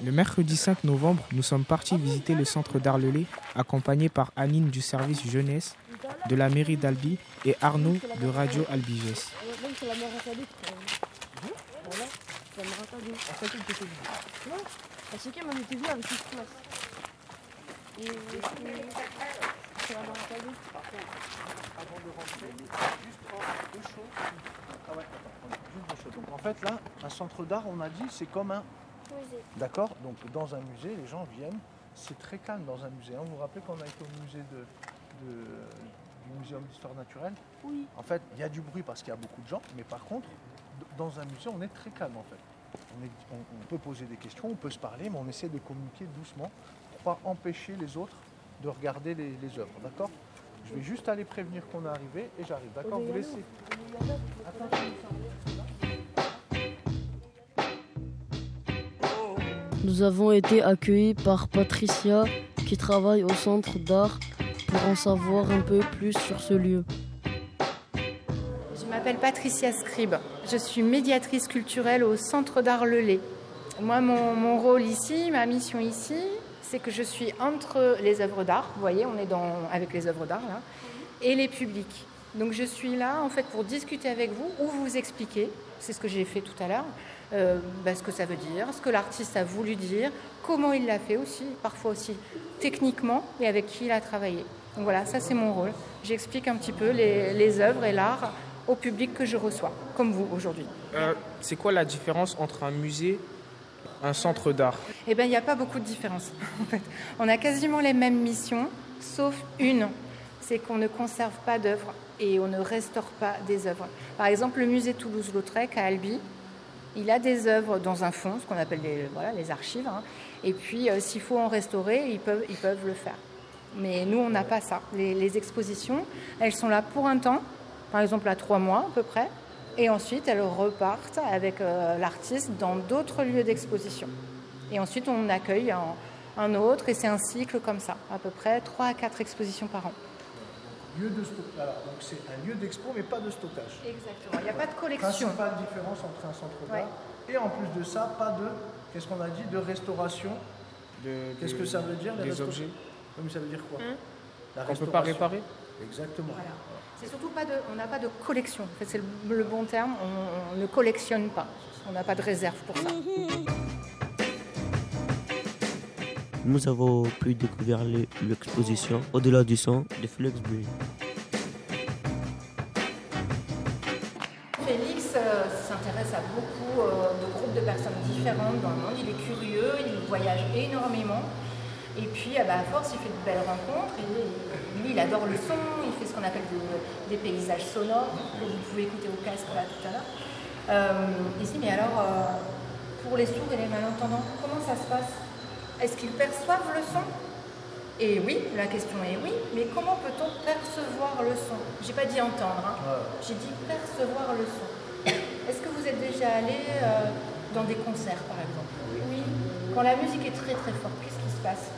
Le mercredi 5 novembre, nous sommes partis visiter le centre d'art Lelay, accompagnés par Anine du service jeunesse de la mairie d'Albi et Arnaud de Radio Albiges. Donc en fait là, un centre d'art, on a dit, c'est comme un musée. D'accord. Donc dans un musée, les gens viennent, c'est très calme dans un musée. Vous vous rappelez qu'on a été au musée du Muséum d'histoire naturelle? Oui. En fait, il y a du bruit parce qu'il y a beaucoup de gens, mais par contre, dans un musée, on est très calme en fait. On peut poser des questions, on peut se parler, mais on essaie de communiquer doucement pour pas empêcher les autres de regarder les œuvres. D'accord. Je vais juste aller prévenir qu'on est arrivé et j'arrive. D'accord. Vous laissez. Nous avons été accueillis par Patricia qui travaille au centre d'art pour en savoir un peu plus sur ce lieu. Je m'appelle Patricia Scribe. Je suis médiatrice culturelle au centre d'art Lelay. Moi, mon rôle ici, ma mission ici, c'est que je suis entre les œuvres d'art. Vous voyez, on est avec les œuvres d'art là, et les publics. Donc je suis là en fait pour discuter avec vous ou vous expliquer, c'est ce que j'ai fait tout à l'heure, ce que ça veut dire, ce que l'artiste a voulu dire, comment il l'a fait aussi, parfois aussi techniquement et avec qui il a travaillé. Donc voilà, ça c'est mon rôle. J'explique un petit peu les œuvres et l'art au public que je reçois, comme vous aujourd'hui. C'est quoi la différence entre un musée et un centre d'art? Eh bien, il n'y a pas beaucoup de différence. En fait, on a quasiment les mêmes missions, sauf une, c'est qu'on ne conserve pas d'œuvres et on ne restaure pas des œuvres. Par exemple, le musée Toulouse-Lautrec à Albi, il a des œuvres dans un fonds, ce qu'on appelle les archives, hein. Et puis, s'il faut en restaurer, ils peuvent le faire. Mais nous, on n'a pas ça. Les expositions, elles sont là pour un temps, par exemple à 3 mois à peu près, et ensuite elles repartent avec l'artiste dans d'autres lieux d'exposition. Et ensuite, on accueille un autre, et c'est un cycle comme ça, à peu près 3 à 4 expositions par an. Lieu de stockage. Alors, donc c'est un lieu d'expo, mais pas de stockage. Exactement. Il n'y a pas de collection. Principale différence entre un centre d'art et en plus de ça, pas de, qu'est-ce qu'on a dit, de restauration. Qu'est-ce que ça veut dire, les objets? Mais ça veut dire quoi? La On ne peut pas réparer? Exactement. Voilà. C'est surtout on n'a pas de collection. En fait, c'est le bon terme. On ne collectionne pas. On n'a pas de réserve pour ça. Nous avons pu découvrir l'exposition Au-delà du son de Fluxbury. Félix s'intéresse à beaucoup de groupes de personnes différentes dans le monde. Il est curieux, il voyage énormément. Et puis, à force, il fait de belles rencontres. Et lui, il adore le son. Il fait ce qu'on appelle des paysages sonores, que vous pouvez écouter au casque là tout à l'heure. Ici, mais alors, pour les sourds et les malentendants, comment ça se passe? Est-ce qu'ils perçoivent le son? Et oui, la question est oui, mais comment peut-on percevoir le son? J'ai pas dit entendre, hein. J'ai dit percevoir le son. Est-ce que vous êtes déjà allé dans des concerts, par exemple? Oui. Quand la musique est très très forte, qu'est-ce qui se passe?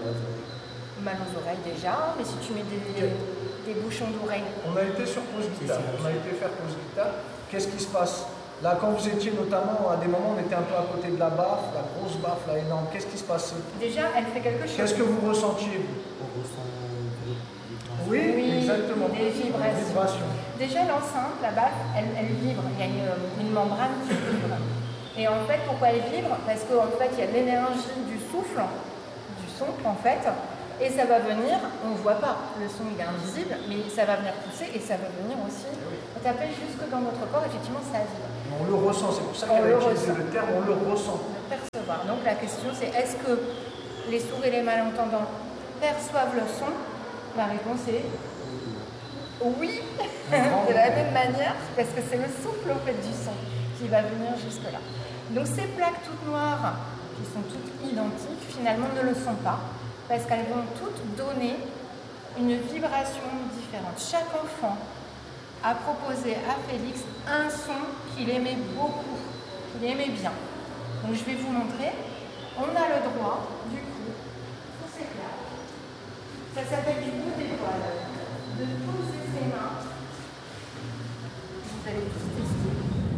Mal aux oreilles déjà, mais si tu mets des bouchons d'oreilles. On a été sur pause guitare, on a été faire pause guitare. Qu'est-ce qui se passe? Là, quand vous étiez notamment, à des moments, on était un peu à côté de la baffe, la grosse baffe, là, énorme. Qu'est-ce qui se passait? Déjà, elle fait quelque chose. Qu'est-ce que vous ressentiez, vous? On ressent Oui, exactement. Des vibrations. Déjà, l'enceinte, la baffe, elle vibre. Il y a une membrane qui vibre. Et en fait, pourquoi elle vibre? Parce qu'en fait, il y a l'énergie du souffle, du son, en fait. Et ça va venir, on ne voit pas, le son il est invisible, mais ça va venir pousser et ça va venir aussi taper jusque dans notre corps, effectivement ça vibre. On le ressent, c'est pour ça qu'elle a utilisé le terme, on le ressent. Le percevoir. Donc la question c'est, est-ce que les sourds et les malentendants perçoivent le son? La réponse est oui, de la même manière, parce que c'est le souffle en fait du son qui va venir jusque là. Donc ces plaques toutes noires, qui sont toutes identiques, finalement ne le sont pas, parce qu'elles vont toutes donner une vibration différente. Chaque enfant a proposé à Félix un son qu'il aimait beaucoup, qu'il aimait bien. Donc je vais vous montrer. On a le droit, du coup, sur ces plaques, ça s'appelle du bout d'étoile, de poser ses mains. Vous allez tous